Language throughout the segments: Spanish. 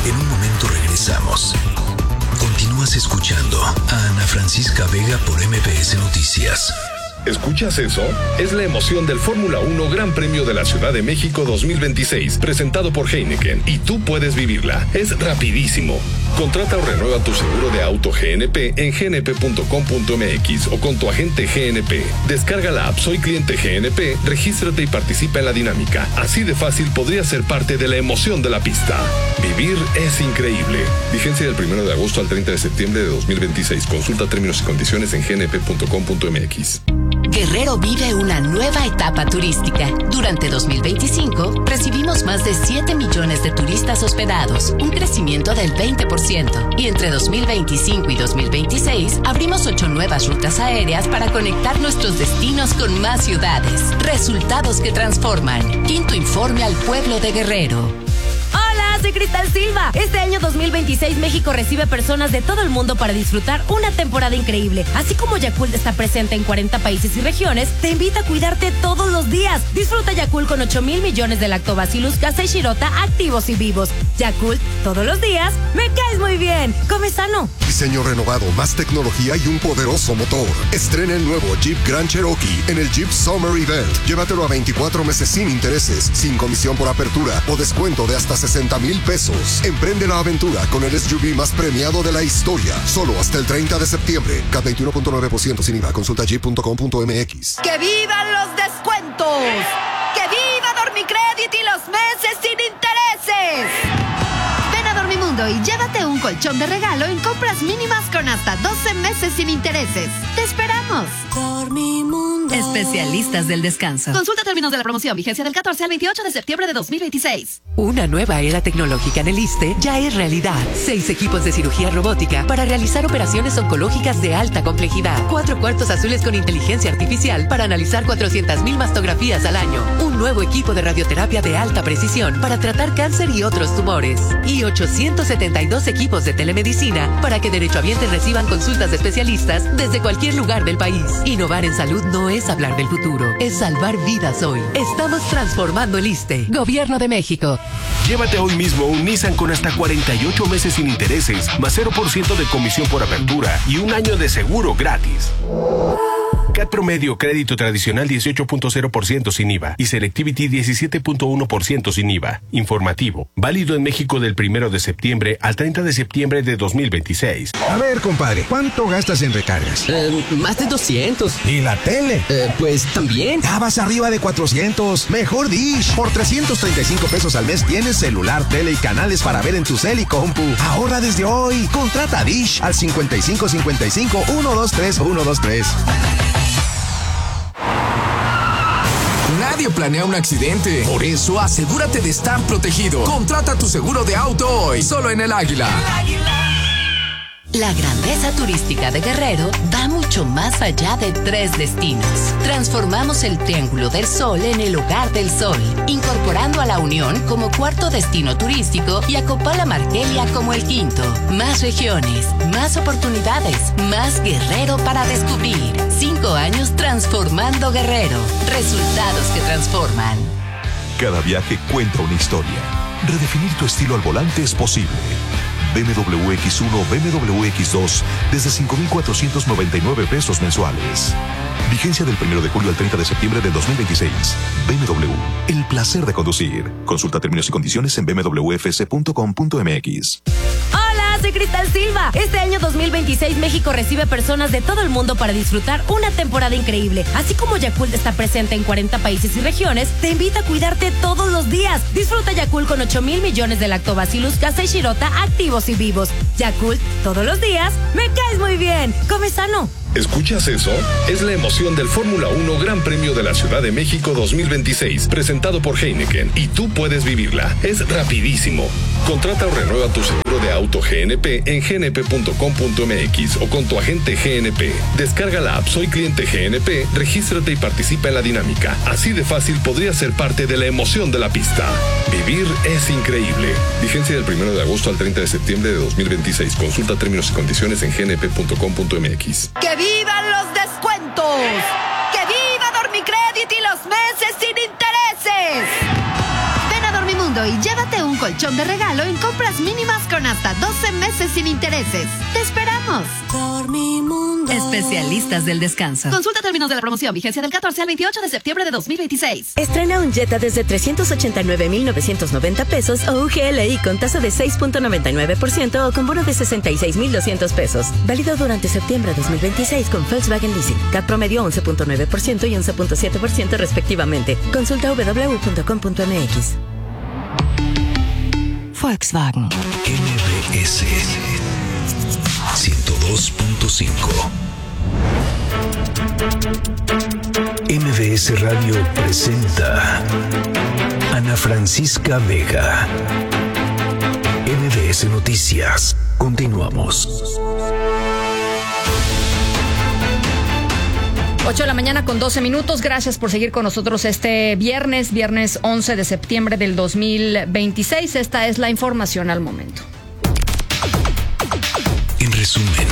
En un momento regresamos. Continúas escuchando a Ana Francisca Vega por MBS Noticias. ¿Escuchas eso? Es la emoción del Fórmula 1 Gran Premio de la Ciudad de México 2026, presentado por Heineken, y tú puedes vivirla. Es rapidísimo. Contrata o renueva tu seguro de auto GNP en gnp.com.mx o con tu agente GNP. Descarga la app Soy Cliente GNP, regístrate y participa en la dinámica. Así de fácil podrías ser parte de la emoción de la pista. Vivir es increíble. Vigencia del 1 de agosto al 30 de septiembre de 2026. Consulta términos y condiciones en gnp.com.mx. Guerrero vive una nueva etapa turística. Durante 2025, recibimos más de 7 millones de turistas hospedados, un crecimiento del 20%. Y entre 2025 y 2026, abrimos 8 nuevas rutas aéreas para conectar nuestros destinos con más ciudades. Resultados que transforman. Quinto informe al pueblo de Guerrero. Hola, soy Cristal Silva. Este año 2026 México recibe personas de todo el mundo para disfrutar una temporada increíble. Así como Yakult está presente en 40 países y regiones, te invita a cuidarte todos los días. Disfruta Yakult con 8,000 millones de Lactobacillus casei shirota activos y vivos. Yakult, todos los días, me caes muy bien. Come sano. Diseño renovado, más tecnología y un poderoso motor. Estrena el nuevo Jeep Grand Cherokee en el Jeep Summer Event. Llévatelo a 24 meses sin intereses, sin comisión por apertura o descuento de hasta 60,000 pesos. Emprende la aventura con el SUV más premiado de la historia. Solo hasta el 30 de septiembre. CAT 21.9% sin IVA. Consulta jeep.com.mx. ¡Que vivan los descuentos! ¡Que viva Dormicredit y los meses sin intereses! Ven a Dormimundo y llévate un colchón de regalo en compras mínimas con hasta 12 meses sin intereses. ¡Te esperamos! Dormimundo. Especialistas del descanso. Consulta términos de la promoción. Vigencia del 14 al 28 de septiembre de 2026. Una nueva era tecnológica en el ISSSTE ya es realidad. 6 equipos de cirugía robótica para realizar operaciones oncológicas de alta complejidad. 4 cuartos azules con inteligencia artificial para analizar 400,000 mastografías al año. Un nuevo equipo de radioterapia de alta precisión para tratar cáncer y otros tumores. Y 872 equipos de telemedicina para que derechohabientes reciban consultas de especialistas desde cualquier lugar del país. Innovar en salud no es hablar del futuro, es salvar vidas hoy. Estamos transformando el ISSSTE. Gobierno de México. Llévate hoy mismo un Nissan con hasta 48 meses sin intereses, más 0% de comisión por apertura y un año de seguro gratis. CAT promedio, crédito tradicional 18.0% sin IVA y Selectivity 17.1% sin IVA. Informativo. Válido en México del 1 de septiembre al 30 de septiembre de 2026. A ver, compadre, ¿cuánto gastas en recargas? Más de 200. ¿Y la tele? Pues también. Ya vas arriba de 400. Mejor Dish. Por 335 pesos al mes tienes celular, tele y canales para ver en tu cel y compu. Ahorra desde hoy. Contrata Dish al 5555 123 123. Nadie planea un accidente. Por eso, asegúrate de estar protegido. Contrata tu seguro de auto hoy, solo en El Águila. La grandeza turística de Guerrero va mucho más allá de 3 destinos. Transformamos el Triángulo del Sol en el Hogar del Sol, incorporando a La Unión como 4º destino turístico y a Copala-Marquelia como el 5º. Más regiones, más oportunidades, más Guerrero para descubrir. 5 años transformando Guerrero. Resultados que transforman. Cada viaje cuenta una historia. Redefinir tu estilo al volante es posible. BMW X1, BMW X2 desde 5,499 pesos mensuales. Vigencia del 1 de julio al 30 de septiembre de 2026. BMW, el placer de conducir. Consulta términos y condiciones en bmwfc.com.mx. Hola, soy Cristal Silva. Este año 2026 México recibe personas de todo el mundo para disfrutar una temporada increíble. Así como Yakult está presente en 40 países y regiones, te invita a cuidarte todos los días. Disfruta Yakult con 8,000 millones de Lactobacillus casei shirota activos y vivos. Yakult, todos los días, me caes muy bien. Come sano. ¿Escuchas eso? Es la emoción del Fórmula 1 Gran Premio de la Ciudad de México 2026, presentado por Heineken, y tú puedes vivirla. Es rapidísimo. Contrata o renueva tu seguro de auto GNP en gnp.com.mx o con tu agente GNP. Descarga la app Soy Cliente GNP, regístrate y participa en la dinámica. Así de fácil podrías ser parte de la emoción de la pista. Vivir es increíble. Vigencia del 1 de agosto al 30 de septiembre de 2026. Consulta términos y condiciones en gnp.com.mx. ¡Que vivan los descuentos! ¡Que viva Dormicredit y los meses sin intereses! Ven a Dormimundo Mundo y llévate un colchón de regalo en compras mínimas con hasta 12 meses sin intereses. ¡Te esperamos! Dormimundo. Especialistas del descanso. Consulta términos de la promoción. Vigencia del 14 al 28 de septiembre de 2026. Estrena un Jetta desde 389,990 pesos o UGLI con tasa de 6.99% o con bono de 66,200 pesos. Válido durante septiembre de 2026 con Volkswagen Leasing. CAT promedio 11.9% y 11.7% respectivamente. Consulta www.com.mx. Volkswagen. MBS 102.5. MBS Radio presenta Ana Francisca Vega. MBS Noticias. Continuamos. 8 de la mañana con 12 minutos. Gracias por seguir con nosotros este viernes 11 de septiembre del 2026. Esta es la información al momento. En resumen.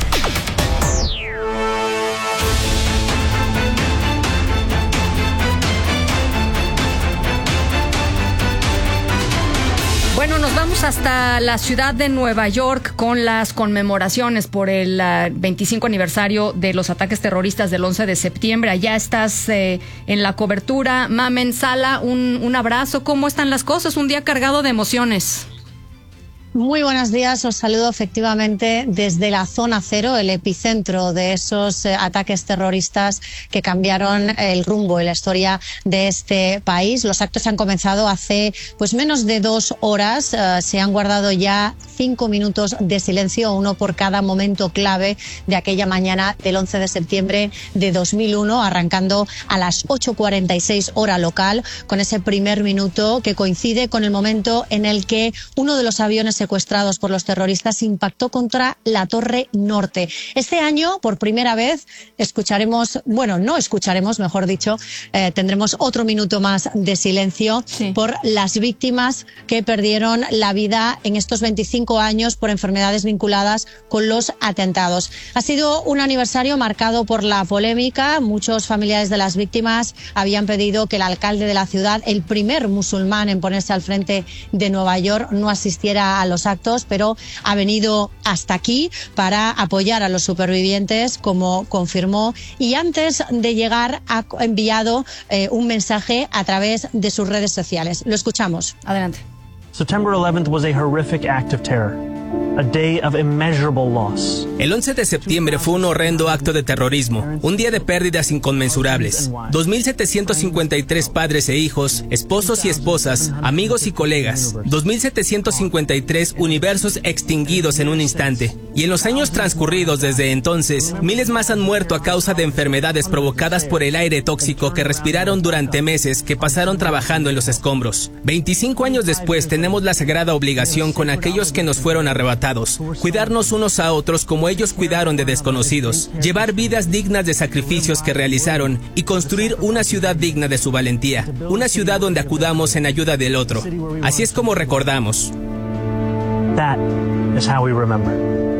Bueno, nos vamos hasta la ciudad de Nueva York con las conmemoraciones por el 25 aniversario de los ataques terroristas del 11 de septiembre. Allá estás en la cobertura. Mamen Sala, un abrazo. ¿Cómo están las cosas? Un día cargado de emociones. Muy buenos días, os saludo efectivamente desde la zona cero, el epicentro de esos ataques terroristas que cambiaron el rumbo y la historia de este país. Los actos han comenzado hace menos de 2 horas, se han guardado ya 5 minutos de silencio, uno por cada momento clave de aquella mañana del 11 de septiembre de 2001, arrancando a las 8:46 hora local, con ese primer minuto que coincide con el momento en el que uno de los aviones secuestrados por los terroristas impactó contra la Torre Norte. Este año, por primera vez, tendremos otro minuto más de silencio por las víctimas que perdieron la vida en estos 25 años por enfermedades vinculadas con los atentados. Ha sido un aniversario marcado por la polémica. Muchos familiares de las víctimas habían pedido que el alcalde de la ciudad, el primer musulmán en ponerse al frente de Nueva York, no asistiera a los actos, pero ha venido hasta aquí para apoyar a los supervivientes, como confirmó, y antes de llegar ha enviado un mensaje a través de sus redes sociales. Lo escuchamos. Adelante. September 11th was a horrific act of terror. A day of immeasurable loss. El 11 de septiembre fue un horrendo acto de terrorismo, un día de pérdidas inconmensurables. 2,753 padres e hijos, esposos y esposas, amigos y colegas. 2,753 universos extinguidos en un instante. Y en los años transcurridos desde entonces, miles más han muerto a causa de enfermedades provocadas por el aire tóxico que respiraron durante meses que pasaron trabajando en los escombros. 25 años después tenemos la sagrada obligación con aquellos que nos fueron arrebatados. Cuidarnos unos a otros como ellos cuidaron de desconocidos, llevar vidas dignas de sacrificios que realizaron y construir una ciudad digna de su valentía, una ciudad donde acudamos en ayuda del otro. Así es como recordamos. That is how we remember.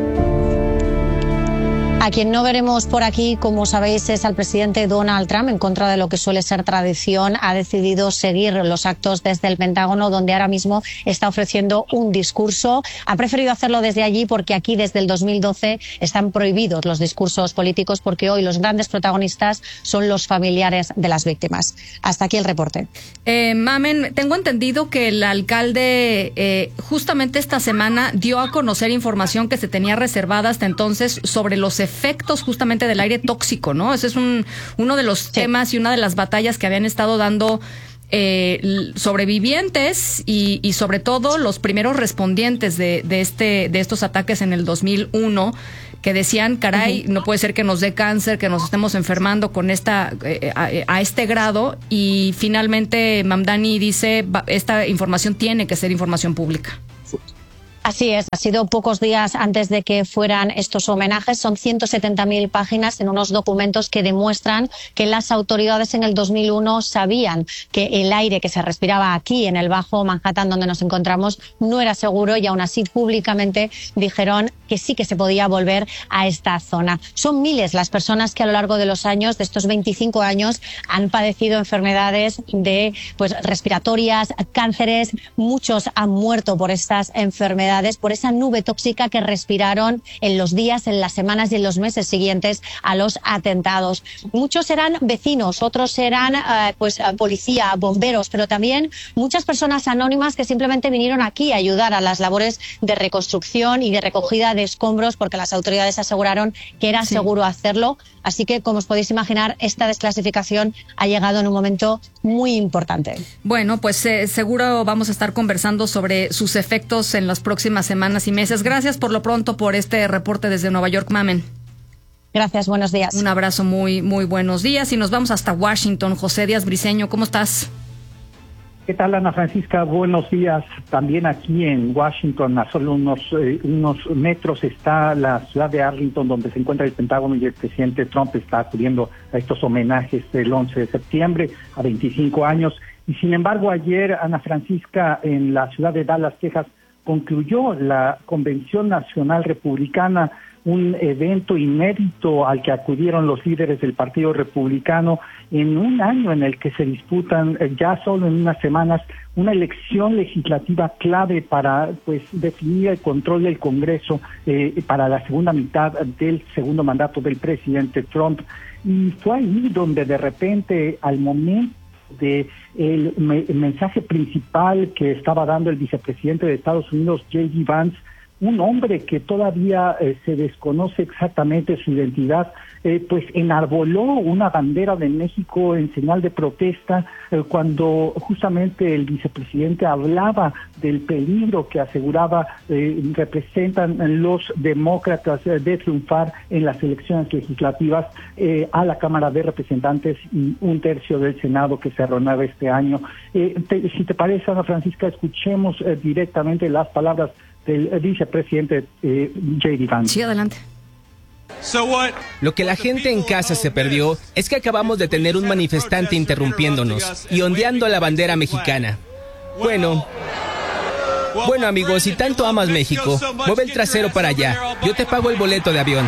A quien no veremos por aquí, como sabéis, es al presidente Donald Trump. En contra de lo que suele ser tradición, ha decidido seguir los actos desde el Pentágono, donde ahora mismo está ofreciendo un discurso. Ha preferido hacerlo desde allí porque aquí, desde el 2012, están prohibidos los discursos políticos, porque hoy los grandes protagonistas son los familiares de las víctimas. Hasta aquí el reporte. Mamen, tengo entendido que el alcalde justamente esta semana dio a conocer información que se tenía reservada hasta entonces sobre los efectos justamente del aire tóxico, ¿no? Ese es uno de los temas y una de las batallas que habían estado dando sobrevivientes y sobre todo los primeros respondientes de estos ataques en el 2001, que decían, caray, no puede ser que nos dé cáncer, que nos estemos enfermando con a este grado, y finalmente Mamdani dice, esta información tiene que ser información pública. Así es, ha sido pocos días antes de que fueran estos homenajes. Son 170.000 páginas en unos documentos que demuestran que las autoridades en el 2001 sabían que el aire que se respiraba aquí en el Bajo Manhattan, donde nos encontramos, no era seguro, y aún así públicamente dijeron que sí que se podía volver a esta zona. Son miles las personas que a lo largo de los años, de estos 25 años, han padecido enfermedades respiratorias, cánceres. Muchos han muerto por estas enfermedades, por esa nube tóxica que respiraron en los días, en las semanas y en los meses siguientes a los atentados. Muchos eran vecinos, otros eran policía, bomberos, pero también muchas personas anónimas que simplemente vinieron aquí a ayudar a las labores de reconstrucción y de recogida de escombros, porque las autoridades aseguraron que era seguro hacerlo. Así que, como os podéis imaginar, esta desclasificación ha llegado en un momento muy importante. Bueno, pues seguro vamos a estar conversando sobre sus efectos en las próximas semanas y meses. Gracias por lo pronto por este reporte desde Nueva York, Mamen. Gracias, buenos días. Un abrazo, muy buenos días. Y nos vamos hasta Washington. José Díaz Briceño, ¿cómo estás? ¿Qué tal, Ana Francisca? Buenos días. También aquí en Washington, a solo unos metros, está la ciudad de Arlington, donde se encuentra el Pentágono, y el presidente Trump está acudiendo a estos homenajes del 11 de septiembre, a 25 años. Y sin embargo, ayer, Ana Francisca, en la ciudad de Dallas, Texas, concluyó la Convención Nacional Republicana, un evento inédito al que acudieron los líderes del Partido Republicano en un año en el que se disputan ya solo en unas semanas una elección legislativa clave para definir el control del Congreso para la segunda mitad del segundo mandato del presidente Trump. Y fue ahí donde de repente, al momento de el mensaje principal que estaba dando el vicepresidente de Estados Unidos, J.D. Vance, un hombre que todavía se desconoce exactamente su identidad, enarboló una bandera de México en señal de protesta cuando justamente el vicepresidente hablaba del peligro que aseguraba representan los demócratas de triunfar en las elecciones legislativas a la Cámara de Representantes y un tercio del Senado que se renueva este año. Si te parece, Ana Francisca, escuchemos directamente las palabras del vicepresidente J.D. Vance. Sí, adelante. Lo que la gente en casa se perdió es que acabamos de tener un manifestante interrumpiéndonos y ondeando la bandera mexicana. Bueno, amigos, si tanto amas México, mueve el trasero para allá. Yo te pago el boleto de avión.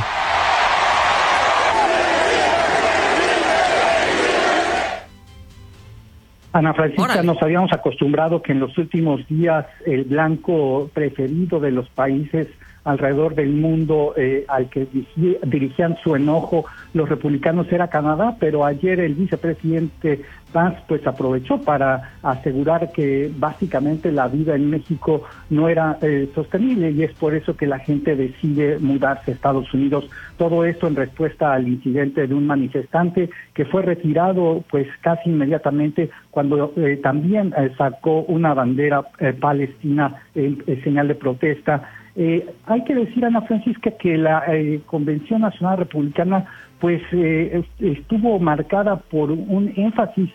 Ana Francisca, nos habíamos acostumbrado que en los últimos días el blanco preferido de los países alrededor del mundo al que dirigían su enojo los republicanos era Canadá, pero ayer el vicepresidente Vance aprovechó para asegurar que básicamente la vida en México no era sostenible, y es por eso que la gente decide mudarse a Estados Unidos. Todo esto en respuesta al incidente de un manifestante que fue retirado casi inmediatamente cuando también sacó una bandera palestina en señal de protesta. Hay que decir, Ana Francisca, que la Convención Nacional Republicana estuvo marcada por un énfasis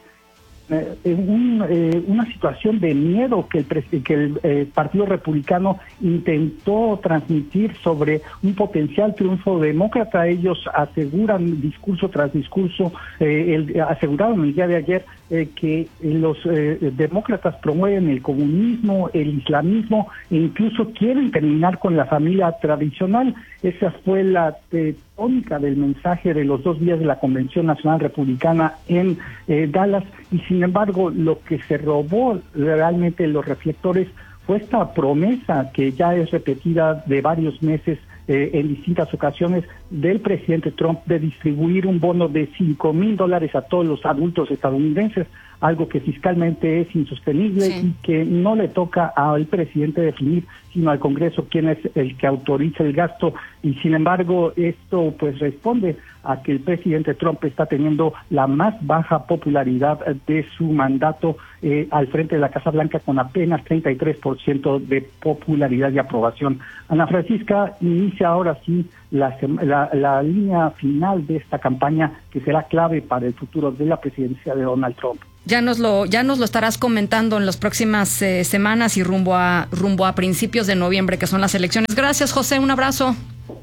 una situación de miedo que el Partido Republicano intentó transmitir sobre un potencial triunfo demócrata. Ellos aseguran discurso tras discurso, aseguraron el día de ayer que los demócratas promueven el comunismo, el islamismo, e incluso quieren terminar con la familia tradicional. Esa fue la tónica del mensaje de los 2 días de la Convención Nacional Republicana en Dallas, y sin embargo lo que se robó realmente los reflectores fue esta promesa que ya es repetida de varios meses en distintas ocasiones del presidente Trump de distribuir un bono de $5,000 a todos los adultos estadounidenses, algo que fiscalmente es insostenible y que no le toca al presidente definir, sino al Congreso, quien es el que autoriza el gasto. Y sin embargo, esto responde a que el presidente Trump está teniendo la más baja popularidad de su mandato al frente de la Casa Blanca, con apenas 33% de popularidad y aprobación. Ana Francisca, inicia ahora sí la línea final de esta campaña que será clave para el futuro de la presidencia de Donald Trump. Ya nos lo estarás comentando en las próximas semanas y rumbo a principios de noviembre, que son las elecciones. Gracias, José, un abrazo.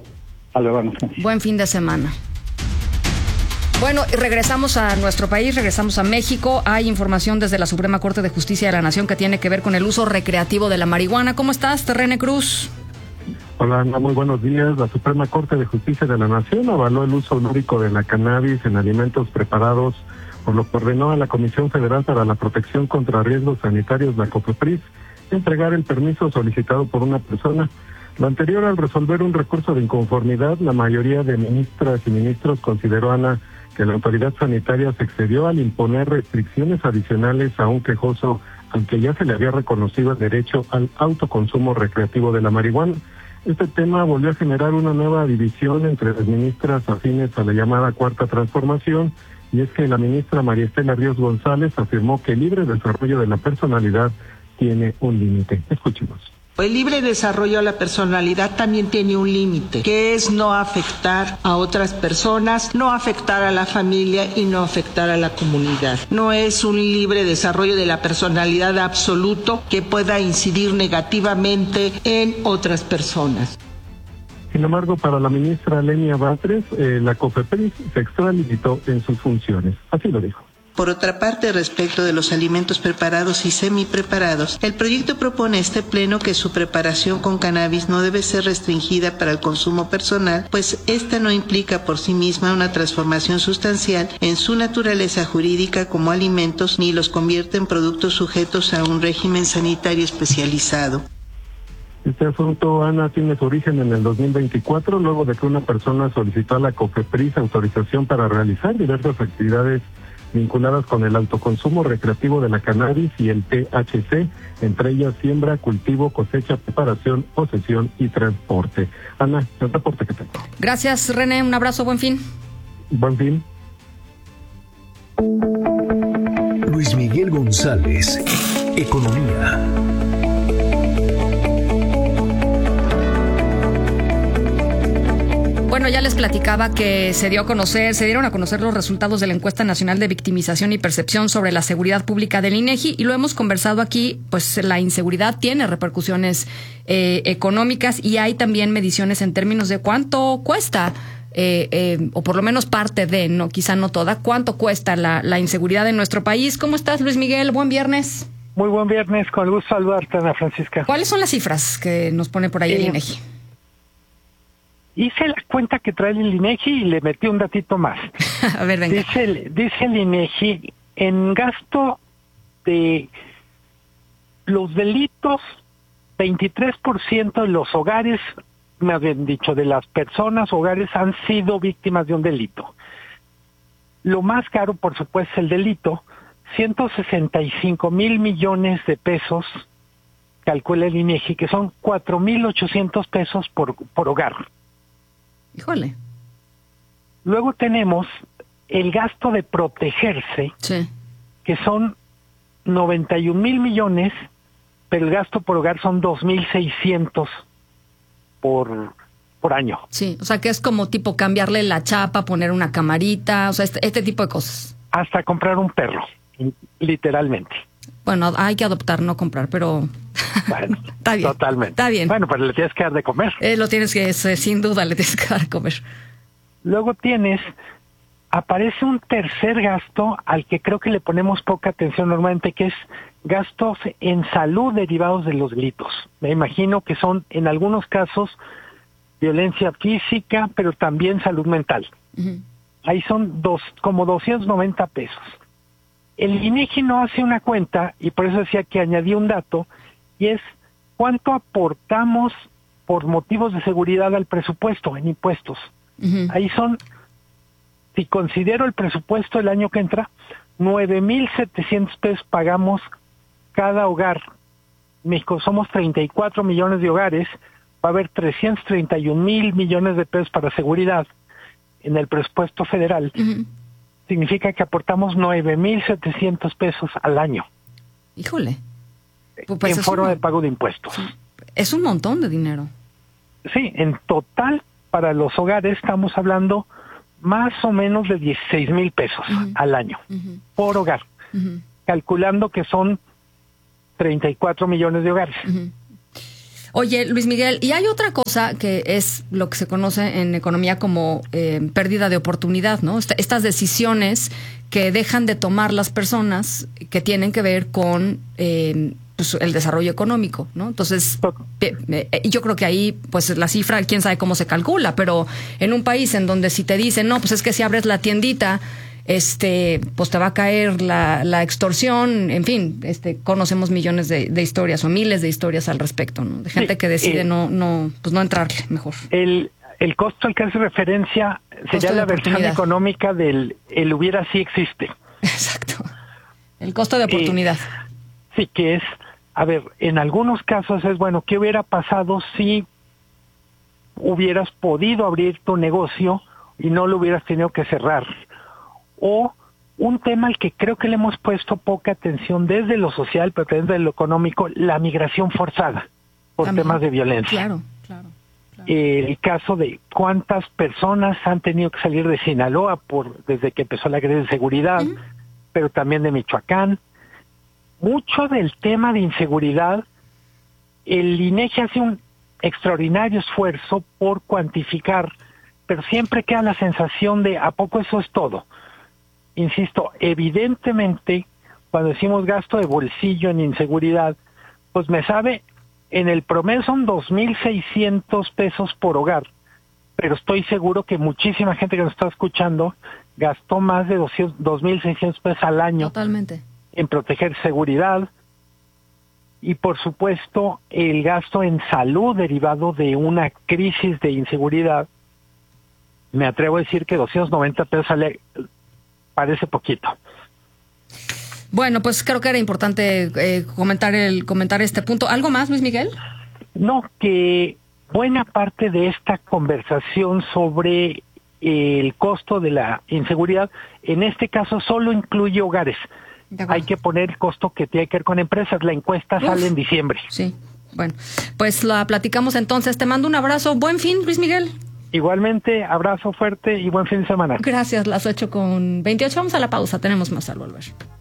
Buen fin de semana. Bueno, regresamos a nuestro país, regresamos a México. Hay información desde la Suprema Corte de Justicia de la Nación que tiene que ver con el uso recreativo de la marihuana. ¿Cómo estás, René Cruz? Hola, Ana, muy buenos días. La Suprema Corte de Justicia de la Nación avaló el uso lúdico de la cannabis en alimentos preparados, por lo que ordenó a la Comisión Federal para la Protección contra Riesgos Sanitarios, la COFEPRIS, entregar el permiso solicitado por una persona. Lo anterior, al resolver un recurso de inconformidad, la mayoría de ministras y ministros consideró, Ana, que la autoridad sanitaria se excedió al imponer restricciones adicionales a un quejoso, aunque ya se le había reconocido el derecho al autoconsumo recreativo de la marihuana. Este tema volvió a generar una nueva división entre las ministras afines a la llamada Cuarta Transformación, y es que la ministra María Estela Ríos González afirmó que el libre desarrollo de la personalidad tiene un límite. Escuchemos. El libre desarrollo de la personalidad también tiene un límite, que es no afectar a otras personas, no afectar a la familia y no afectar a la comunidad. No es un libre desarrollo de la personalidad absoluto que pueda incidir negativamente en otras personas. Sin embargo, para la ministra Lenia Batres, la COFEPRIS se extralimitó en sus funciones. Así lo dijo. Por otra parte, respecto de los alimentos preparados y semipreparados, el proyecto propone a este pleno que su preparación con cannabis no debe ser restringida para el consumo personal, pues esta no implica por sí misma una transformación sustancial en su naturaleza jurídica como alimentos, ni los convierte en productos sujetos a un régimen sanitario especializado. Este asunto, Ana, tiene su origen en el 2024, luego de que una persona solicitó a la COFEPRIS autorización para realizar diversas actividades vinculadas con el autoconsumo recreativo de la cannabis y el THC, entre ellas siembra, cultivo, cosecha, preparación, posesión y transporte. Ana, el reporte que tengo. Gracias, René. Un abrazo, buen fin. Buen fin. Luis Miguel González, Economía. Bueno, ya les platicaba que se dieron a conocer los resultados de la Encuesta Nacional de Victimización y Percepción sobre la Seguridad Pública del INEGI, y lo hemos conversado aquí, pues la inseguridad tiene repercusiones económicas, y hay también mediciones en términos de cuánto cuesta, o por lo menos parte de, no, quizá no toda, cuánto cuesta la inseguridad en nuestro país. ¿Cómo estás, Luis Miguel? Buen viernes. Muy buen viernes, con el gusto de saludarte, Ana Francisca. ¿Cuáles son las cifras que nos pone por ahí el INEGI? Hice la cuenta que trae el INEGI y le metí un datito más. A ver, venga. Dice el INEGI, en gasto de los delitos, 23% de los hogares, más bien dicho, de las personas, hogares, han sido víctimas de un delito. Lo más caro, por supuesto, es el delito, 165,000 millones de pesos, calcula el INEGI, que son 4,800 pesos por hogar. Híjole. Luego tenemos el gasto de protegerse, sí, que son 91,000 millones, pero el gasto por hogar son 2,600 por año. Sí, o sea que es como tipo cambiarle la chapa, poner una camarita, o sea, este tipo de cosas. Hasta comprar un perro, literalmente. Bueno, hay que adoptar, no comprar, pero... Bueno, está bien. Totalmente. Está bien. Bueno, pero le tienes que dar de comer. Lo tienes que, sin duda, le tienes que dar de comer. Luego aparece un tercer gasto al que creo que le ponemos poca atención normalmente, que es gastos en salud derivados de los delitos. Me imagino que son, en algunos casos, violencia física, pero también salud mental. Uh-huh. Ahí son como 290 pesos. El INEGI no hace una cuenta, y por eso decía que añadí un dato, y es cuánto aportamos por motivos de seguridad al presupuesto en impuestos. Uh-huh. Ahí son, si considero el presupuesto del año que entra, 9,700 pesos pagamos cada hogar. México somos 34 millones de hogares, va a haber 331,000 millones de pesos para seguridad en el presupuesto federal. Uh-huh. Significa que aportamos 9,700 pesos al año. Híjole. Pues en forma de pago de impuestos. Sí. Es un montón de dinero. Sí, en total para los hogares estamos hablando más o menos de 16,000 pesos uh-huh. al año, uh-huh. por hogar. Uh-huh. calculando que son 34 millones de hogares. Uh-huh. Oye, Luis Miguel, y hay otra cosa que es lo que se conoce en economía como pérdida de oportunidad, ¿no? Estas decisiones que dejan de tomar las personas que tienen que ver con pues, el desarrollo económico, ¿no? Entonces, yo creo que ahí, pues la cifra, quién sabe cómo se calcula, pero en un país en donde si te dicen, no, pues es que si abres la tiendita, pues te va a caer la extorsión, en fin, conocemos millones de historias o miles de historias al respecto, ¿no? De gente que decide no entrarle mejor. El costo al que hace referencia sería la versión económica del el hubiera sí existe. Exacto. El costo de oportunidad. Sí, que es, a ver, en algunos casos es, bueno, ¿qué hubiera pasado si hubieras podido abrir tu negocio y no lo hubieras tenido que cerrar? O un tema al que creo que le hemos puesto poca atención desde lo social, pero también desde lo económico, la migración forzada por temas de violencia. Claro. El caso de cuántas personas han tenido que salir de Sinaloa desde que empezó la crisis de seguridad, pero también de Michoacán. Mucho del tema de inseguridad, el INEGI hace un extraordinario esfuerzo por cuantificar, pero siempre queda la sensación de ¿a poco eso es todo? Insisto, evidentemente, cuando decimos gasto de bolsillo en inseguridad, pues me sabe, en el promedio son 2,600 pesos por hogar, pero estoy seguro que muchísima gente que nos está escuchando gastó más de 2,600 pesos al año. Totalmente. En proteger seguridad y, por supuesto, el gasto en salud derivado de una crisis de inseguridad. Me atrevo a decir que 290 pesos parece poquito. Bueno, pues creo que era importante comentar este punto. ¿Algo más, Luis Miguel? No, que buena parte de esta conversación sobre el costo de la inseguridad, en este caso solo incluye hogares. Hay que poner el costo que tiene que ver con empresas. La encuesta sale en diciembre. Sí, bueno, pues la platicamos entonces. Te mando un abrazo. Buen fin, Luis Miguel. Igualmente, abrazo fuerte y buen fin de semana. Gracias, las 8:28. Vamos a la pausa, tenemos más al volver.